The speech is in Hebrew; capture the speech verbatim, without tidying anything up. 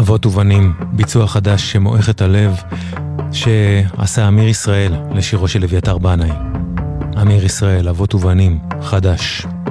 אבות ובנים, ביצוע חדש שמועך את הלב, שעשה אמיר ישראל לשירו של אביתר בנאי. אמיר ישראל, אבות ובנים, חדש.